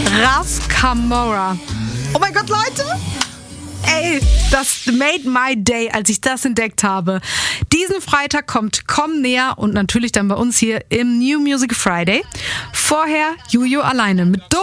Ras Camora. Oh mein Gott, Leute! Ey, das made my day, als ich das entdeckt habe. Diesen Freitag kommt Komm näher und natürlich dann bei uns hier im New Music Friday. Vorher Juju alleine mit